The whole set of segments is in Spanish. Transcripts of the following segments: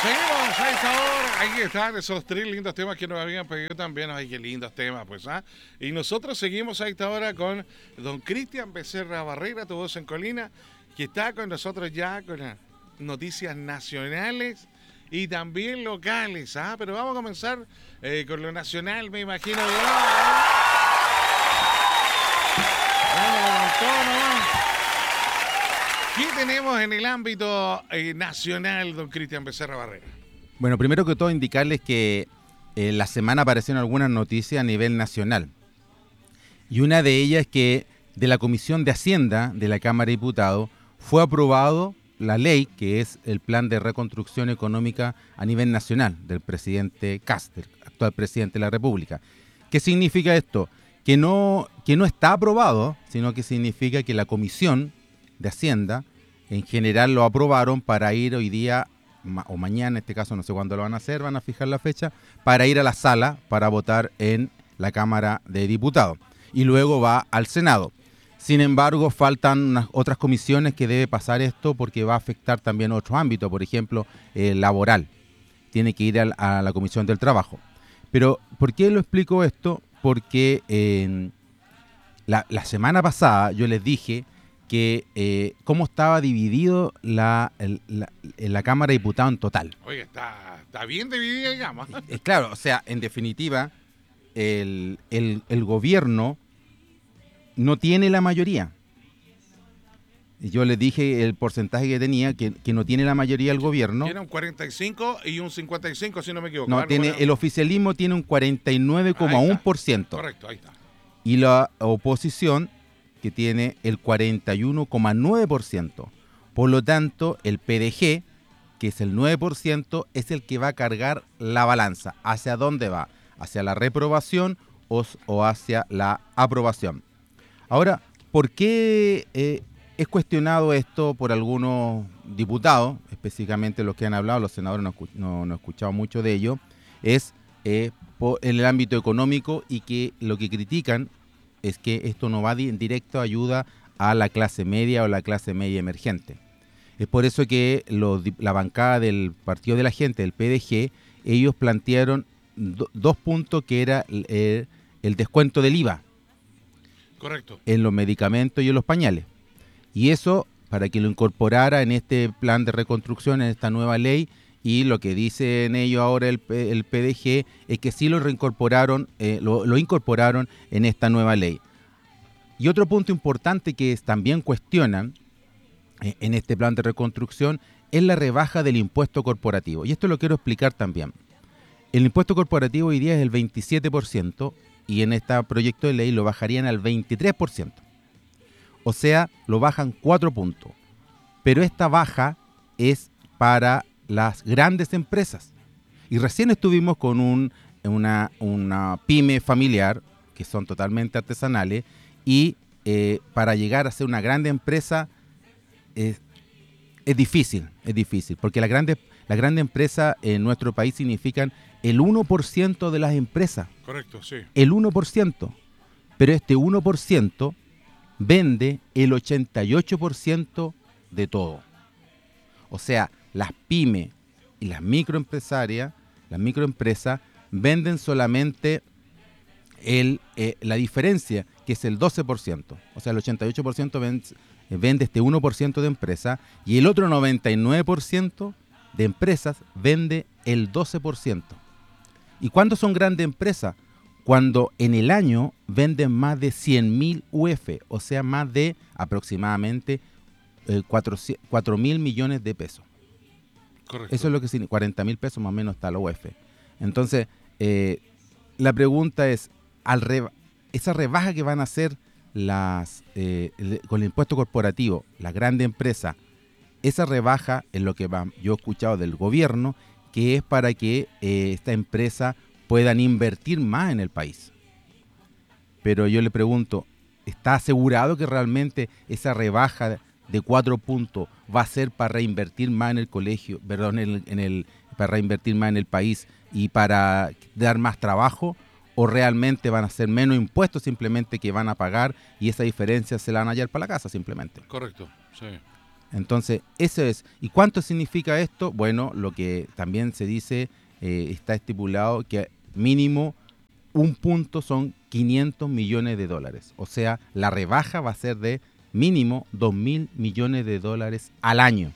Seguimos a esta hora. Ahí están esos tres lindos temas que nos habían pedido también. Ay, qué lindos temas, pues, ¿ah? Y nosotros seguimos a esta hora con don Cristian Becerra Barrera, tu voz en colina, que está con nosotros ya con las noticias nacionales y también locales, ¿ah? Pero vamos a comenzar con lo nacional, me imagino. Vamos con todo nomás. ¿Qué tenemos en el ámbito nacional, don Cristian Becerra Barrera? Bueno, primero que todo indicarles que la semana aparecieron algunas noticias a nivel nacional. Y una de ellas es que de la Comisión de Hacienda de la Cámara de Diputados fue aprobado la ley que es el Plan de Reconstrucción Económica a nivel nacional del presidente Kast, el actual presidente de la República. ¿Qué significa esto? Que no está aprobado, sino que significa que la Comisión de Hacienda en general lo aprobaron para ir hoy día o mañana, en este caso no sé cuándo lo van a hacer, van a fijar la fecha, para ir a la sala para votar en la Cámara de Diputados y luego va al Senado. Sin embargo, faltan otras comisiones que debe pasar esto porque va a afectar también otros ámbitos, por ejemplo, laboral. Tiene que ir a la Comisión del Trabajo. Pero, ¿por qué lo explico esto? Porque la semana pasada yo les dije que cómo estaba dividido la Cámara de Diputados en total. Oye, está bien dividida, digamos. Claro, o sea, en definitiva, el gobierno no tiene la mayoría. Yo les dije el porcentaje que tenía, que no tiene la mayoría el gobierno. Tiene un 45 y un 55, si no me equivoco. No, el oficialismo tiene un 49,1%. Correcto, ahí está. Y la oposición que tiene el 41,9%. Por lo tanto, el PDG, que es el 9%, es el que va a cargar la balanza. ¿Hacia dónde va? ¿Hacia la reprobación o hacia la aprobación? Ahora, ¿por qué es cuestionado esto por algunos diputados, específicamente los que han hablado, los senadores no he escuchado mucho de ello? Es en el ámbito económico y que lo que critican es que esto no va en directo ayuda a la clase media o la clase media emergente. Es por eso que la bancada del Partido de la Gente, del PDG, ellos plantearon dos puntos que era el descuento del IVA. Correcto. En los medicamentos y en los pañales. Y eso para que lo incorporara en este plan de reconstrucción, en esta nueva ley, y lo que dicen ellos ahora el PDG es que sí lo reincorporaron, lo incorporaron en esta nueva ley. Y otro punto importante que también cuestionan en este plan de reconstrucción es la rebaja del impuesto corporativo. Y esto lo quiero explicar también. El impuesto corporativo hoy día es el 27% y en este proyecto de ley lo bajarían al 23%. O sea, lo bajan 4 puntos. Pero esta baja es para las grandes empresas. Y recién estuvimos con una pyme familiar, que son totalmente artesanales, y para llegar a ser una grande empresa es difícil, porque las grandes empresas en nuestro país significan el 1% de las empresas. Correcto, sí. El 1%. Pero este 1% vende el 88% de todo. O sea, las pymes y las microempresas venden solamente la diferencia, que es el 12%. O sea, el 88% vende este 1% de empresas y el otro 99% de empresas vende el 12%. ¿Y cuándo son grandes empresas? Cuando en el año venden más de 100.000 UF, o sea, más de aproximadamente 4.000 millones de pesos. Correcto. Eso es lo que significa, 40.000 pesos más o menos está la UF. Entonces, la pregunta es, esa rebaja que van a hacer con el impuesto corporativo, las grandes empresas, esa rebaja es lo que yo he escuchado del gobierno, que es para que esta empresa puedan invertir más en el país. Pero yo le pregunto, ¿está asegurado que realmente esa rebaja de 4 puntos va a ser para reinvertir más en el colegio, perdón, para reinvertir más en el país y para dar más trabajo? ¿O realmente van a ser menos impuestos simplemente que van a pagar y esa diferencia se la van a hallar para la casa simplemente? Correcto, sí. Entonces, eso es. ¿Y cuánto significa esto? Bueno, lo que también se dice, está estipulado que mínimo un punto son 500 millones de dólares. O sea, la rebaja va a ser de mínimo 2.000 millones de dólares al año.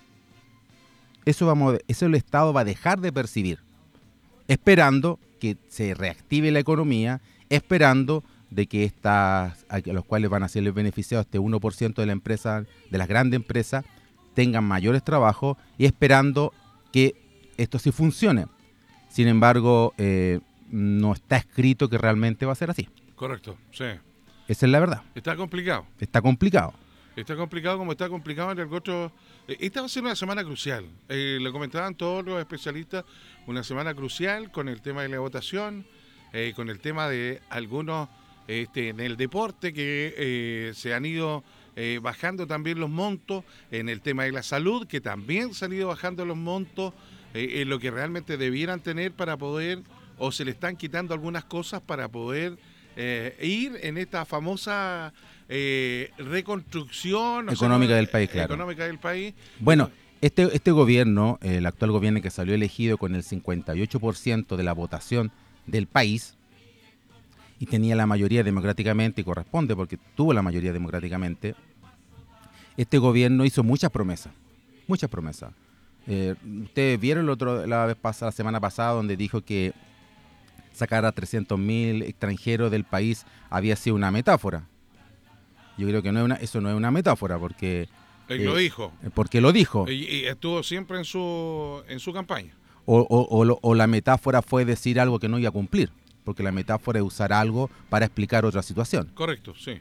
Eso el Estado va a dejar de percibir, esperando que se reactive la economía, esperando de que a los cuales van a ser beneficiados este 1% de la empresa, de las grandes empresas, tengan mayores trabajos y esperando que esto sí funcione. Sin embargo, no está escrito que realmente va a ser así. Correcto, sí. Esa es la verdad. Está complicado. Está complicado. Está complicado como está complicado en el otro. Esta va a ser una semana crucial. Lo comentaban todos los especialistas, una semana crucial con el tema de la votación, con el tema de algunos en el deporte que se han ido bajando también los montos, en el tema de la salud que también se han ido bajando los montos, en lo que realmente debieran tener para poder, o se le están quitando algunas cosas para poder ir en esta famosa reconstrucción económica del país, claro. Económica del país. Bueno, este gobierno, el actual gobierno que salió elegido con el 58% de la votación del país, y tenía la mayoría democráticamente, y corresponde porque tuvo la mayoría democráticamente, este gobierno hizo muchas promesas, muchas promesas. Ustedes vieron la semana pasada donde dijo que sacar a 300.000 extranjeros del país había sido una metáfora. Yo creo que eso no es una metáfora, porque Él lo dijo. Porque lo dijo. Y estuvo siempre en su campaña. O la metáfora fue decir algo que no iba a cumplir, porque la metáfora es usar algo para explicar otra situación. Correcto, sí.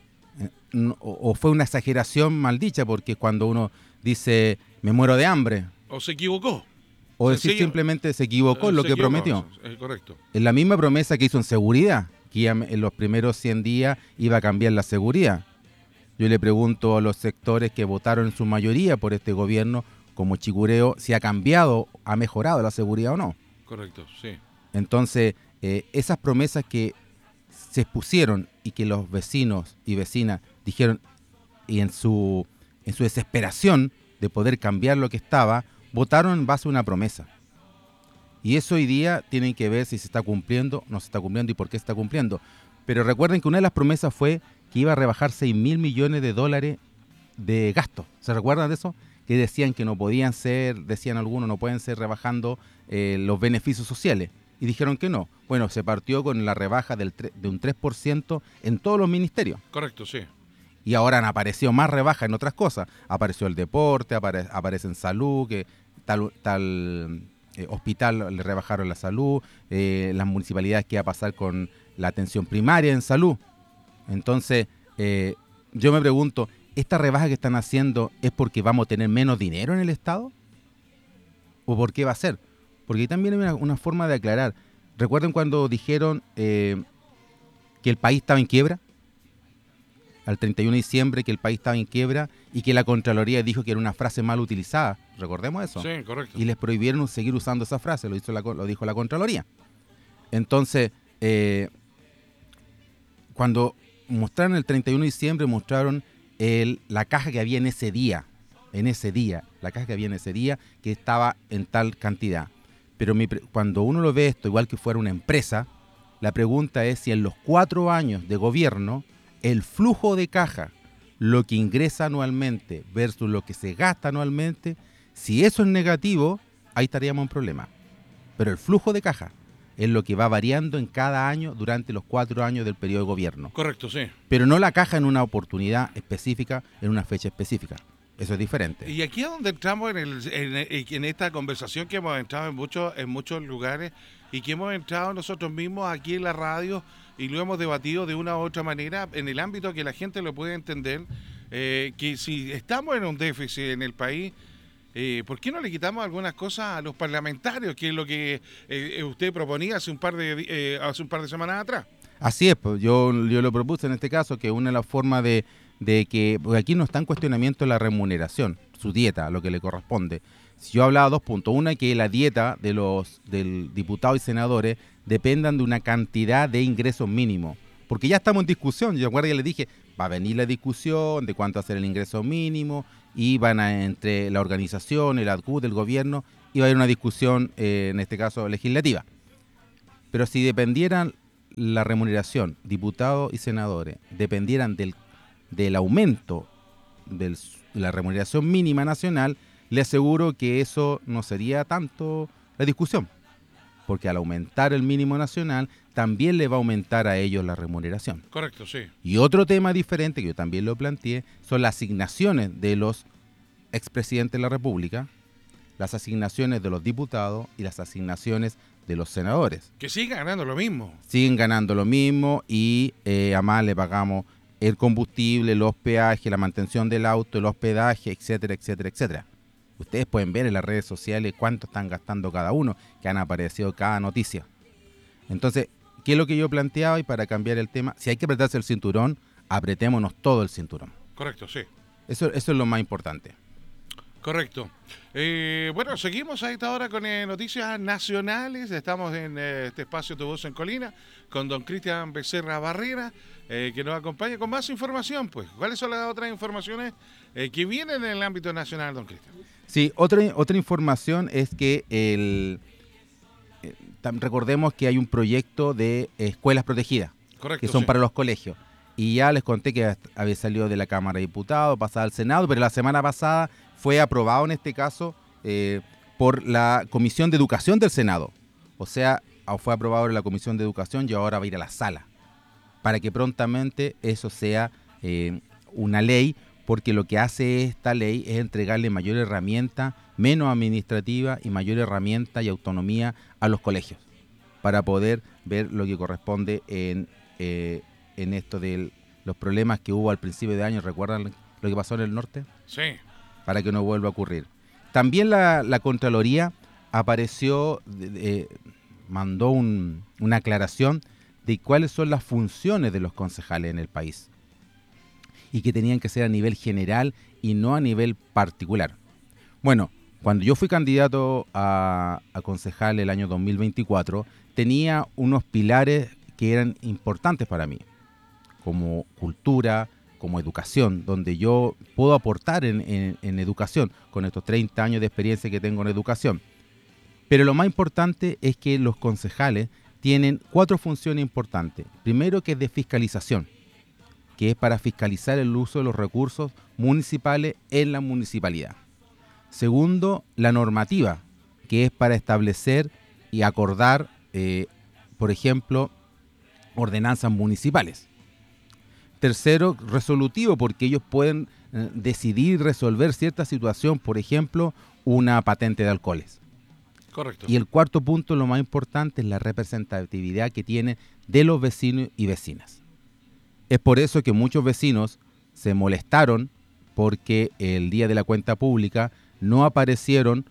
O fue una exageración mal dicha, porque cuando uno dice me muero de hambre. O se equivocó. O decir simplemente se equivocó en lo que prometió. Correcto. Es la misma promesa que hizo en seguridad, que en los primeros 100 días iba a cambiar la seguridad. Yo le pregunto a los sectores que votaron en su mayoría por este gobierno, como Chicureo, si ha cambiado, ha mejorado la seguridad o no. Correcto, sí. Entonces, esas promesas que se expusieron y que los vecinos y vecinas dijeron, y en su desesperación de poder cambiar lo que estaba, votaron en base a una promesa. Y eso hoy día tienen que ver si se está cumpliendo, no se está cumpliendo y por qué se está cumpliendo. Pero recuerden que una de las promesas fue que iba a rebajar 6.000 millones de dólares de gasto. ¿Se recuerdan de eso? Que decían que no podían ser, decían algunos, no pueden ser rebajando los beneficios sociales. Y dijeron que no. Bueno, se partió con la rebaja de un 3% en todos los ministerios. Correcto, sí. Y ahora han aparecido más rebajas en otras cosas. Apareció el deporte, aparece en salud, que tal hospital le rebajaron la salud, las municipalidades que va a pasar con la atención primaria en salud. Entonces, yo me pregunto, ¿esta rebaja que están haciendo es porque vamos a tener menos dinero en el Estado? ¿O por qué va a ser? Porque también hay una forma de aclarar. ¿Recuerdan cuando dijeron que el país estaba en quiebra? Al 31 de diciembre, que el país estaba en quiebra y que la Contraloría dijo que era una frase mal utilizada. ¿Recordemos eso? Sí, correcto. Y les prohibieron seguir usando esa frase, lo dijo la Contraloría. Entonces, cuando mostraron el 31 de diciembre, mostraron la caja que había en ese día, la caja que había en ese día, que estaba en tal cantidad. Pero cuando uno lo ve esto, igual que fuera una empresa, la pregunta es si en los 4 años de gobierno, el flujo de caja, lo que ingresa anualmente versus lo que se gasta anualmente, si eso es negativo, ahí estaríamos en problema. Pero el flujo de caja es lo que va variando en cada año durante los 4 años del periodo de gobierno. Correcto, sí. Pero no la caja en una oportunidad específica, en una fecha específica. Eso es diferente. Y aquí es donde entramos en esta conversación que hemos entrado en muchos lugares y que hemos entrado nosotros mismos aquí en la radio y lo hemos debatido de una u otra manera en el ámbito que la gente lo puede entender, que si estamos en un déficit en el país, ¿por qué no le quitamos algunas cosas a los parlamentarios, que es lo que usted proponía hace un par de semanas atrás? Así es, pues yo lo propuse en este caso, que una de las formas de que, porque aquí no está en cuestionamiento la remuneración, su dieta, lo que le corresponde. Si yo hablaba 2 puntos, una, que la dieta del diputado y senadores dependan de una cantidad de ingresos mínimos, porque ya estamos en discusión. Yo acuerdo que les dije, va a venir la discusión de cuánto va a ser el ingreso mínimo y entre la organización, el ADCUT, el gobierno, y va a haber una discusión, en este caso legislativa. Pero si dependieran la remuneración, diputados y senadores, dependieran del aumento de la remuneración mínima nacional, le aseguro que eso no sería tanto la discusión, porque al aumentar el mínimo nacional también le va a aumentar a ellos la remuneración. Correcto, sí. Y otro tema diferente que yo también lo planteé son las asignaciones de los expresidentes de la República, las asignaciones de los diputados y las asignaciones de los senadores. Que siguen ganando lo mismo. Siguen ganando lo mismo y además le pagamos el combustible, los peajes, la mantención del auto, el hospedaje, etcétera, etcétera, etcétera. Ustedes pueden ver en las redes sociales cuánto están gastando cada uno, que han aparecido cada noticia. Entonces, ¿qué es lo que yo planteaba? Y para cambiar el tema, si hay que apretarse el cinturón, apretémonos todo el cinturón. Correcto, sí. Eso es lo más importante. Correcto. Bueno, seguimos a esta hora con noticias nacionales. Estamos en este espacio Tu Voz en Colina con don Cristian Becerra Barrera, que nos acompaña con más información. Pues, ¿cuáles son las otras informaciones que vienen en el ámbito nacional, don Cristian? Sí, otra información es que recordemos que hay un proyecto de escuelas protegidas. Correcto, que son sí. para los colegios. Y ya les conté que había salido de la Cámara de Diputados, pasada al Senado, pero la semana pasada fue aprobado en este caso por la Comisión de Educación del Senado. O sea, fue aprobado en la Comisión de Educación y ahora va a ir a la sala, para que prontamente eso sea una ley, porque lo que hace esta ley es entregarle mayor herramienta, menos administrativa y mayor herramienta y autonomía a los colegios, para poder ver lo que corresponde en esto de los problemas que hubo al principio de año. ¿Recuerdan lo que pasó en el norte? Sí. Para que no vuelva a ocurrir. También la Contraloría apareció, mandó una aclaración de cuáles son las funciones de los concejales en el país y que tenían que ser a nivel general y no a nivel particular. Bueno, cuando yo fui candidato a concejal el año 2024, tenía unos pilares que eran importantes para mí, como cultura, como educación, donde yo puedo aportar en educación, con estos 30 años de experiencia que tengo en educación. Pero lo más importante es que los concejales tienen 4 funciones importantes. Primero, que es de fiscalización, que es para fiscalizar el uso de los recursos municipales en la municipalidad. Segundo, la normativa, que es para establecer y acordar, por ejemplo, ordenanzas municipales. Tercero, resolutivo, porque ellos pueden decidir resolver cierta situación, por ejemplo, una patente de alcoholes. Correcto. Y el cuarto punto, lo más importante, es la representatividad que tienen de los vecinos y vecinas. Es por eso que muchos vecinos se molestaron porque el día de la cuenta pública no aparecieron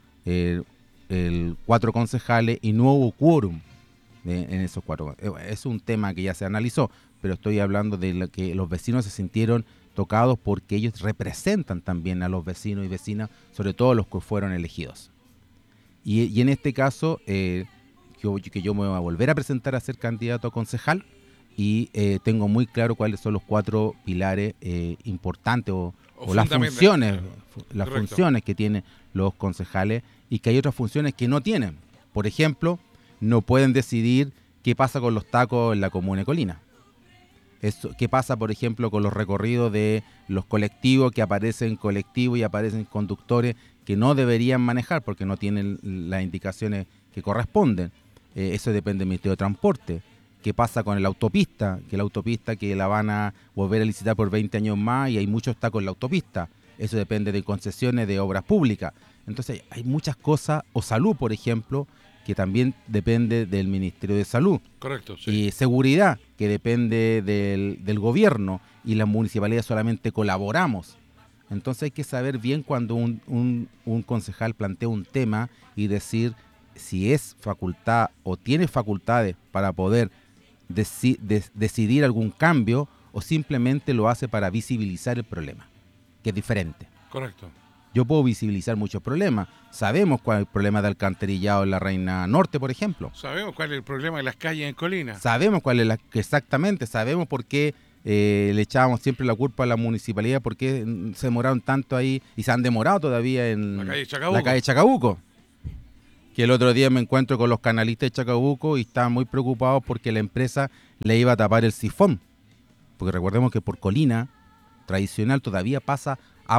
4 concejales y no hubo quórum en esos 4. Es un tema que ya se analizó, pero estoy hablando de que los vecinos se sintieron tocados porque ellos representan también a los vecinos y vecinas, sobre todo los que fueron elegidos. Y en este caso, que yo me voy a volver a presentar a ser candidato a concejal y tengo muy claro cuáles son los 4 pilares importantes o las funciones que tienen los concejales, y que hay otras funciones que no tienen. Por ejemplo, no pueden decidir qué pasa con los tacos en la comuna de Colina. ¿Qué pasa, por ejemplo, con los recorridos de los colectivos, que aparecen colectivos y aparecen conductores que no deberían manejar porque no tienen las indicaciones que corresponden? Eso depende del Ministerio de Transporte. ¿Qué pasa con la autopista? Que la autopista que la van a volver a licitar por 20 años más y hay muchos tacos en la autopista. Eso depende de concesiones de obras públicas. Entonces hay muchas cosas, o salud, por ejemplo, que también depende del Ministerio de Salud. Correcto, sí. Y seguridad, que depende del gobierno, y las municipalidades solamente colaboramos. Entonces hay que saber bien cuando un concejal plantea un tema y decir si es facultad o tiene facultades para poder decidir algún cambio, o simplemente lo hace para visibilizar el problema, que es diferente. Correcto. Yo puedo visibilizar muchos problemas. Sabemos cuál es el problema de alcantarillado en la Reina Norte, por ejemplo. Sabemos cuál es el problema de las calles en Colina. Sabemos cuál es exactamente, sabemos por qué le echábamos siempre la culpa a la municipalidad porque se demoraron tanto ahí y se han demorado todavía en la calle Chacabuco. Que el otro día me encuentro con los canalistas de Chacabuco y estaban muy preocupados porque la empresa le iba a tapar el sifón. Porque recordemos que por Colina tradicional todavía pasa